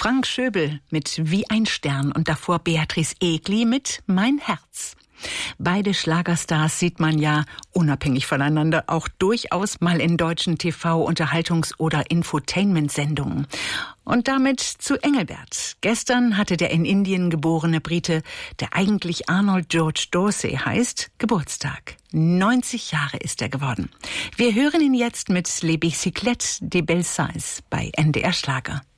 Frank Schöbel mit Wie ein Stern und davor Beatrice Egli mit Mein Herz. Beide Schlagerstars sieht man ja unabhängig voneinander auch durchaus mal in deutschen TV-, Unterhaltungs- oder Infotainment-Sendungen. Und damit zu Engelbert. Gestern hatte der in Indien geborene Brite, der eigentlich Arnold George Dorsey heißt, Geburtstag. 90 Jahre ist er geworden. Wir hören ihn jetzt mit Les Bicyclettes des Belles Saints bei NDR Schlager.